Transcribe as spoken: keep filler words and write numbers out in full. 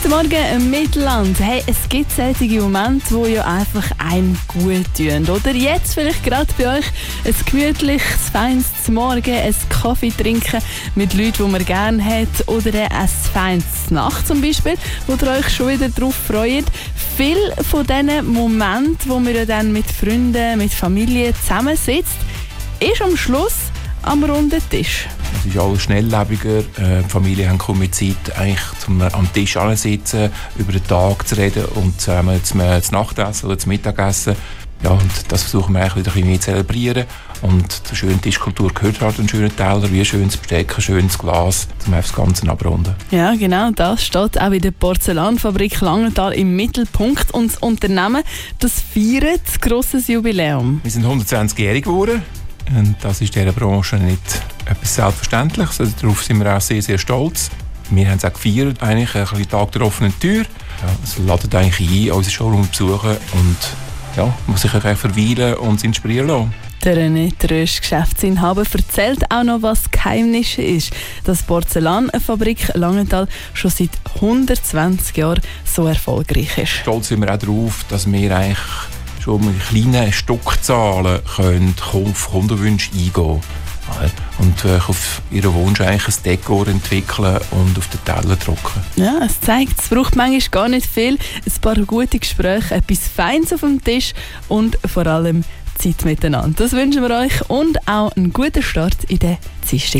Guten Morgen, Mittelland. Hey, es gibt solche Momente, die ja einfach einem gut tun. Oder jetzt vielleicht gerade bei euch ein gemütliches, feines Morgen, ein Kaffee trinken mit Leuten, die man gerne hat. Oder ein feines Nacht zum Beispiel, wo ihr euch schon wieder darauf freut. Viele von diesen Momenten, wo man ja dann mit Freunden, mit Familie zusammensitzt, ist am Schluss am runden Tisch. Es ist alles schnelllebiger. Äh, die Familie hat kaum mehr Zeit, eigentlich zum am Tisch sitzen, über den Tag zu reden und zusammen zum, äh, zum Nachtessen oder zum Mittagessen. Ja, und das versuchen wir eigentlich wieder ein bisschen mehr zu zelebrieren. Und zur schönen Tischkultur gehört halt ein schöner Teller, wie ein schönes Besteck, ein schönes Glas, um das Ganze abrunden. Ja, genau, das steht auch in der Porzellanfabrik Langenthal im Mittelpunkt. Und das Unternehmen, das feiert ein grosses Jubiläum. Wir sind hundertzwanzigjährig geworden. Und das ist in dieser Branche nicht etwas Selbstverständliches. Also darauf sind wir auch sehr, sehr stolz. Wir haben es auch gefeiert, eigentlich ein bisschen Tag der offenen Tür. Ja, es ladet eigentlich ein, unseren Showroom zu besuchen und ja, muss sich auch verweilen und sich inspirieren lassen. Der René Trösch, Geschäftsinhaber, erzählt auch noch, was das Geheimnis ist, dass die Porzellanfabrik Langenthal schon seit hundertzwanzig Jahren so erfolgreich ist. Stolz sind wir auch darauf, dass wir eigentlich schon mit kleinen Stückzahlen können auf Kundenwünsche eingehen können. Und äh, auf ihren Wunsch eigentlich ein Dekor entwickeln und auf den Teller drucken. Ja, es zeigt, es braucht manchmal gar nicht viel. Ein paar gute Gespräche, etwas Feines auf dem Tisch und vor allem Zeit miteinander. Das wünschen wir euch und auch einen guten Start in den Dienstag.